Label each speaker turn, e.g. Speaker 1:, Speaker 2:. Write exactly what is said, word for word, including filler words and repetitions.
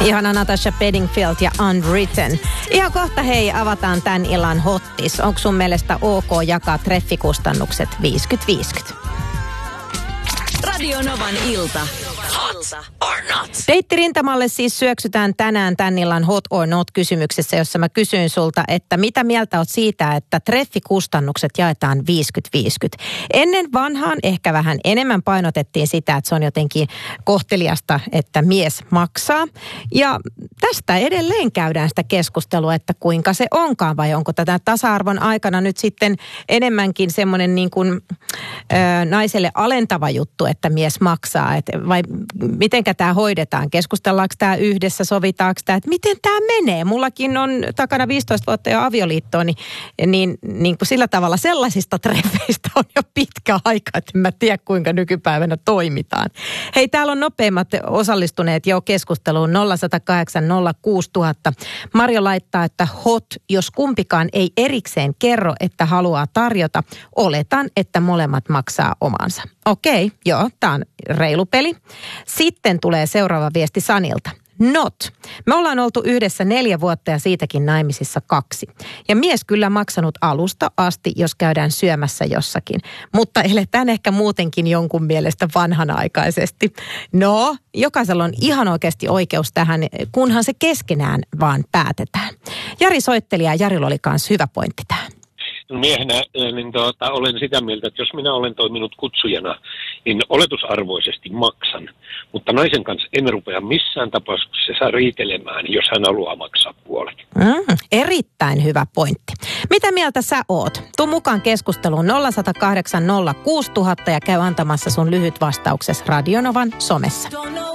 Speaker 1: Ihana Natasha Bedingfield ja Unwritten. Ihan kohta hei, avataan tämän illan hottis. Onko sun mielestä ok jakaa treffikustannukset viisikymmentä viisikymmentä?
Speaker 2: Radio Novan ilta. Hot or not?
Speaker 1: Deitti-rintamalle siis syöksytään tänään tän illan hot or not -kysymyksessä, jossa mä kysyin sulta, että mitä mieltä oot siitä, että treffikustannukset jaetaan viisikymmentä viisikymmentä. Ennen vanhaan ehkä vähän enemmän painotettiin sitä, että se on jotenkin kohteliasta, että mies maksaa. Ja tästä edelleen käydään sitä keskustelua, että kuinka se onkaan vai onko tätä tasa-arvon aikana nyt sitten enemmänkin semmoinen niin kuin ö, naiselle alentava juttu, että mies maksaa, et, vai mitenkä tämä hoidetaan? Keskustellaanko tämä yhdessä, sovitaanko tämä, että miten tämä menee? Mullakin on takana viisitoista vuotta jo avioliittoa, niin, niin, niin kuin sillä tavalla sellaisista treffeistä on jo pitkä aika, että en mä tiedä kuinka nykypäivänä toimitaan. Hei, täällä on nopeimmat osallistuneet jo keskusteluun nolla yksi nolla kahdeksan nolla kuusi nolla nolla nolla. Marjo laittaa, että hot, jos kumpikaan ei erikseen kerro, että haluaa tarjota, oletan, että molemmat maksaa omansa. Okei, joo, tämä on reilu peli. Sitten tulee seuraava viesti Sanilta. Not. Me ollaan oltu yhdessä neljä vuotta ja siitäkin naimisissa kaksi. Ja mies kyllä maksanut alusta asti, jos käydään syömässä jossakin. Mutta eletään ehkä muutenkin jonkun mielestä vanhanaikaisesti. No, jokaisella on ihan oikeasti oikeus tähän, kunhan se keskenään vaan päätetään. Jari soitteli ja Jarilla oli myös hyvä pointti tähän.
Speaker 3: Miehenä niin tuota, olen sitä mieltä, että jos minä olen toiminut kutsujana, niin oletusarvoisesti maksan. Mutta naisen kanssa en rupea missään tapauksessa riitelemään, jos hän haluaa maksaa puolet.
Speaker 1: Mm, erittäin hyvä pointti. Mitä mieltä sä oot? Tuu mukaan keskusteluun nolla yksi nolla kahdeksan nolla kuusi nolla nolla nolla ja käy antamassa sun lyhyt vastauksesi Radio Novan somessa.